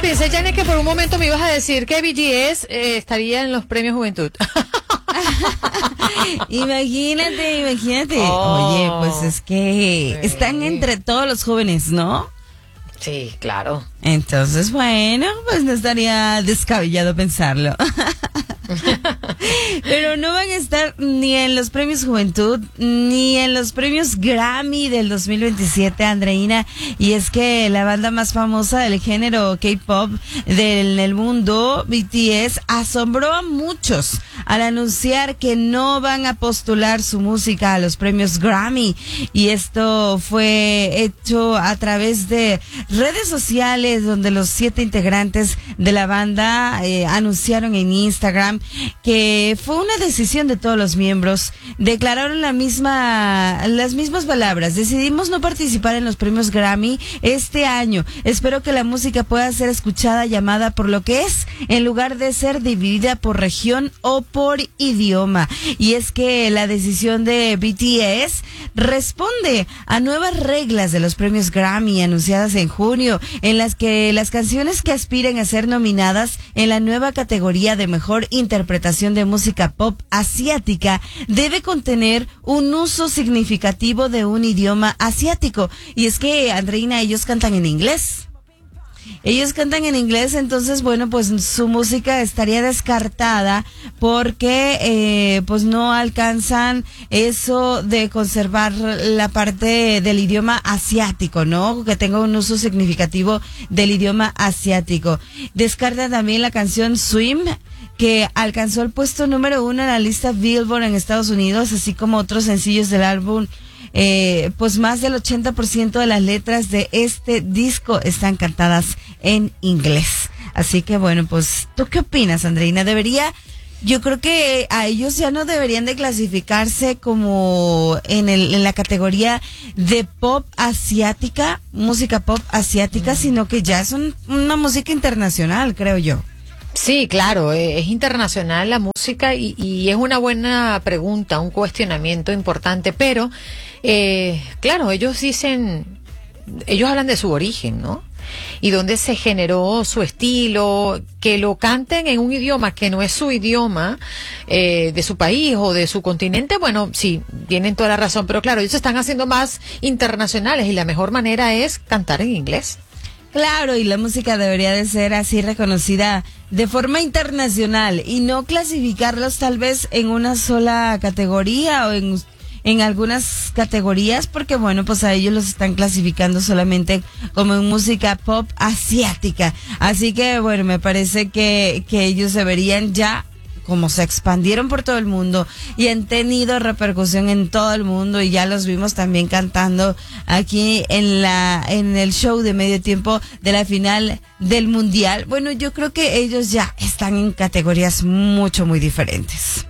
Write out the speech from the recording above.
pensé, Janet, que por un momento me ibas a decir que BTS estaría en los premios Juventud. Imagínate. Oh. Oye, pues es que están entre todos los jóvenes, ¿no? Sí, claro. Entonces, bueno, pues no estaría descabellado pensarlo. Pero no van a estar ni en los premios Juventud ni en los premios Grammy del 2027, Andreina. Y es que la banda más famosa del género K-pop del mundo, BTS, asombró a muchos al anunciar que no van a postular su música a los premios Grammy. Y esto fue hecho a través de redes sociales, donde los 7 integrantes de la banda anunciaron en Instagram que fue una decisión de todos los miembros. Declararon las mismas palabras: decidimos no participar en los premios Grammy este año. Espero que la música pueda ser escuchada y amada por lo que es, en lugar de ser dividida por región o por idioma. Y es que la decisión de BTS responde a nuevas reglas de los premios Grammy anunciadas en junio, en las que las canciones que aspiren a ser nominadas en la nueva categoría de mejor interpretación de música pop asiática debe contener un uso significativo de un idioma asiático. Y es que, Andreina, ellos cantan en inglés. Entonces, bueno, pues su música estaría descartada porque pues no alcanzan eso de conservar la parte del idioma asiático, ¿no? Que tenga un uso significativo del idioma asiático. Descarta también la canción Swim, que alcanzó el puesto número 1 en la lista Billboard en Estados Unidos, así como otros sencillos del álbum. Pues más del 80% de las letras de este disco están cantadas en inglés. Así que bueno, pues, ¿tú qué opinas, Andreina? Yo creo que a ellos ya no deberían de clasificarse como en la categoría de pop asiática, música pop asiática, sino que ya son una música internacional, creo yo. Sí, claro, es internacional la música y es una buena pregunta, un cuestionamiento importante, pero claro, ellos hablan de su origen, ¿no? Y dónde se generó su estilo, que lo canten en un idioma que no es su idioma, de su país o de su continente. Bueno, sí, tienen toda la razón, pero claro, ellos se están haciendo más internacionales y la mejor manera es cantar en inglés. Claro, y la música debería de ser así reconocida de forma internacional y no clasificarlos tal vez en una sola categoría o en algunas categorías, porque bueno, pues a ellos los están clasificando solamente como en música pop asiática. Así que bueno, me parece que ellos deberían ya, como se expandieron por todo el mundo y han tenido repercusión en todo el mundo, y ya los vimos también cantando aquí en el show de medio tiempo de la final del mundial. Bueno, yo creo que ellos ya están en categorías muy diferentes.